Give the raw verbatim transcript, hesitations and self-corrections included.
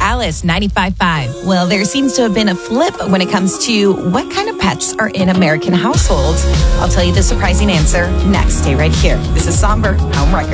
Alice, ninety-five point five. Well, there seems to have been a flip when it comes to what kind of pets are in American households. I'll tell you the surprising answer next. Stay right here. This is Somber Home Records.